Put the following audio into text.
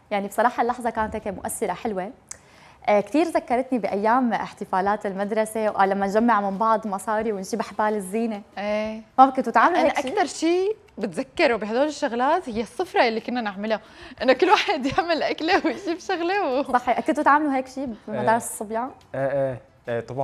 يعني بصراحه اللحظه كانت هيك مؤثره حلوه. كثير ذكرتني بايام احتفالات المدرسه ولما نجمع من بعض مصاري ونجيب حبال الزينه. ايه ما كنتوا تعملوا انا هيك شيء؟ اكثر شيء بتذكره بهدول الشغلات هي السفره اللي كنا نعملها، انه كل واحد يعمل اكله ويجيب شغله صح، كنتوا تعملوا هيك شيء بمدارس الصبيان؟ ايه طبعا.